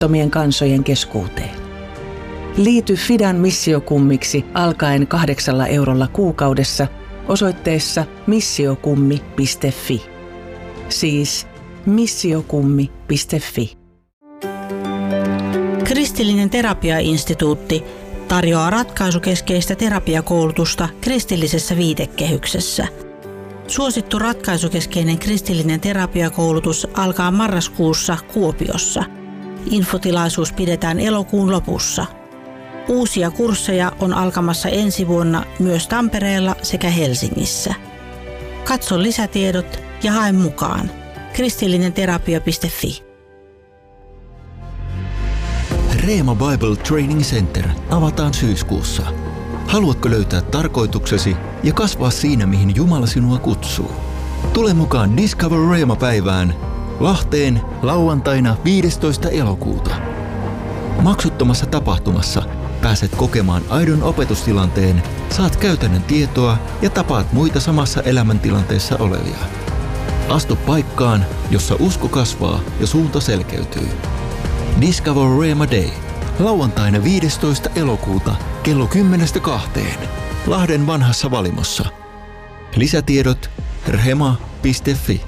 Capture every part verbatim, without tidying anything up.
uskottomien kansojen keskuuteen. Liity Fidan missiokummiksi alkaen kahdeksalla eurolla kuukaudessa osoitteessa missiokummi piste fi. Siis missiokummi piste fi. Kristillinen terapiainstituutti tarjoaa ratkaisukeskeistä terapiakoulutusta kristillisessä viitekehyksessä. Suosittu ratkaisukeskeinen kristillinen terapiakoulutus alkaa marraskuussa Kuopiossa. Infotilaisuus pidetään elokuun lopussa. Uusia kursseja on alkamassa ensi vuonna myös Tampereella sekä Helsingissä. Katso lisätiedot ja hae mukaan. kristillinen terapia piste fi. Reema Bible Training Center avataan syyskuussa. Haluatko löytää tarkoituksesi ja kasvaa siinä, mihin Jumala sinua kutsuu? Tule mukaan Discover Reema-päivään Lahteen lauantaina viidestoista elokuuta. Maksuttomassa tapahtumassa pääset kokemaan aidon opetustilanteen, saat käytännön tietoa ja tapaat muita samassa elämäntilanteessa olevia. Astu paikkaan, jossa usko kasvaa ja suunta selkeytyy. Discover Reema Day. Lauantaina viidestoista elokuuta kello kymmenestä kahteen. Lahden vanhassa Valimossa. Lisätiedot rema piste fi.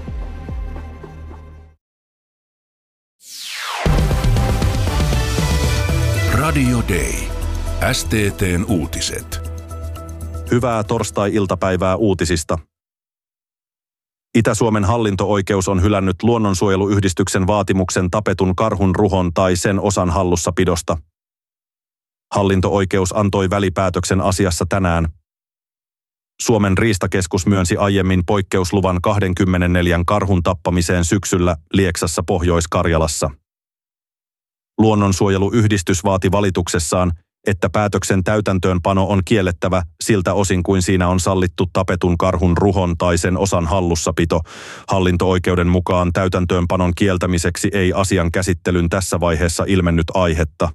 Radio Day. S T T:n uutiset. Hyvää torstai-iltapäivää uutisista. Itä-Suomen hallinto-oikeus on hylännyt Luonnonsuojeluyhdistyksen vaatimuksen tapetun karhun ruhon tai sen osan hallussapidosta. Hallinto-oikeus antoi välipäätöksen asiassa tänään. Suomen riistakeskus myönsi aiemmin poikkeusluvan kaksikymmentäneljä karhun tappamiseen syksyllä Lieksassa Pohjois-Karjalassa. Luonnonsuojeluyhdistys vaati valituksessaan, että päätöksen täytäntöönpano on kiellettävä siltä osin kuin siinä on sallittu tapetun karhun ruhon tai sen osan hallussapito. Hallinto-oikeuden mukaan täytäntöönpanon kieltämiseksi ei asian käsittelyn tässä vaiheessa ilmennyt aihetta.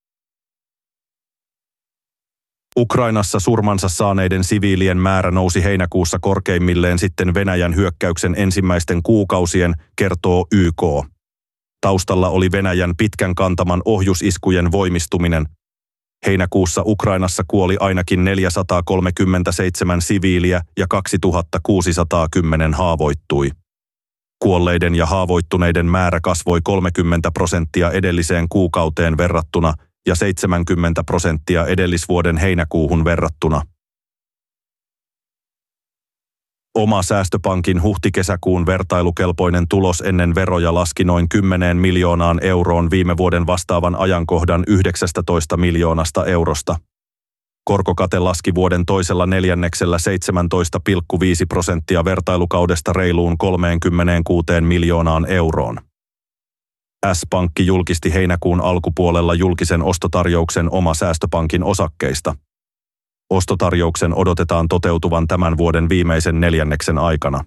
Ukrainassa surmansa saaneiden siviilien määrä nousi heinäkuussa korkeimmilleen sitten Venäjän hyökkäyksen ensimmäisten kuukausien, kertoo Y K. Taustalla oli Venäjän pitkän kantaman ohjusiskujen voimistuminen. Heinäkuussa Ukrainassa kuoli ainakin neljäsataakolmekymmentäseitsemän siviiliä ja kaksituhattakuusisataakymmenen haavoittui. Kuolleiden ja haavoittuneiden määrä kasvoi kolmekymmentä prosenttia edelliseen kuukauteen verrattuna ja seitsemänkymmentä prosenttia edellisvuoden heinäkuuhun verrattuna. Oma säästöpankin huhti-kesäkuun vertailukelpoinen tulos ennen veroja laski noin kymmeneen miljoonaan euroon viime vuoden vastaavan ajankohdan yhdeksästätoista miljoonasta eurosta. Korkokate laski vuoden toisella neljänneksellä seitsemäntoista pilkku viisi prosenttia vertailukaudesta reiluun kolmekymmentäkuusi miljoonaan euroon. S-pankki julkisti heinäkuun alkupuolella julkisen ostotarjouksen Oma säästöpankin osakkeista. Ostotarjouksen odotetaan toteutuvan tämän vuoden viimeisen neljänneksen aikana.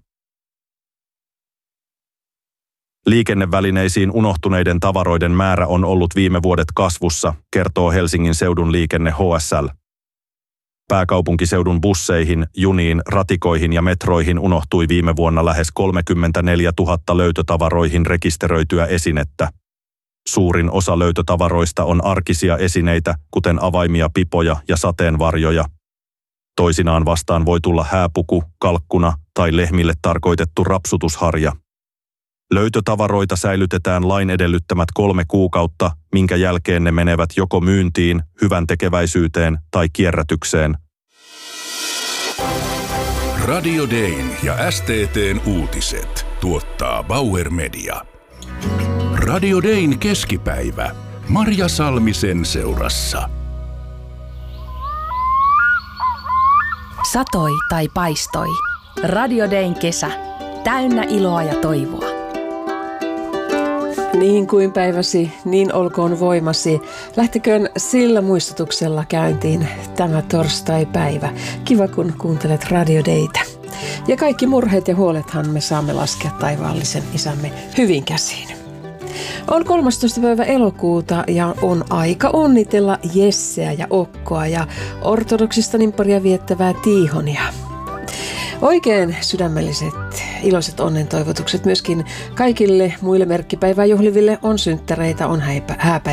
Liikennevälineisiin unohtuneiden tavaroiden määrä on ollut viime vuodet kasvussa, kertoo Helsingin seudun liikenne H S L. Pääkaupunkiseudun busseihin, juniin, ratikoihin ja metroihin unohtui viime vuonna lähes kolmekymmentäneljätuhatta löytötavaroihin rekisteröityä esinettä. Suurin osa löytötavaroista on arkisia esineitä, kuten avaimia, pipoja ja sateenvarjoja. Toisinaan vastaan voi tulla hääpuku, kalkkuna tai lehmille tarkoitettu rapsutusharja. Löytötavaroita säilytetään lain edellyttämät kolme kuukautta, minkä jälkeen ne menevät joko myyntiin, hyvän tekeväisyyteen tai kierrätykseen. Radio Dayn ja S T T:n uutiset tuottaa Bauer Media. Radio Dayn keskipäivä. Marja Salmisen seurassa. Satoi tai paistoi. Radio Dayn kesä. Täynnä iloa ja toivoa. Niin kuin päiväsi, niin olkoon voimasi. Lähteköön sillä muistutuksella käyntiin tämä torstai-päivä. Kiva, kun kuuntelet Radio Daytä. Ja kaikki murheet ja huolethan me saamme laskea taivaallisen isämme hyvin käsiin. On kolmastoista päivä elokuuta ja on aika onnitella Jesseä ja Okkoa ja ortodoksista nimpparia viettävää Tiihonia. Oikein sydämelliset iloiset onnen toivotukset myöskin kaikille muille merkkipäivää juhliville on synttäreitä, on hääpäiviä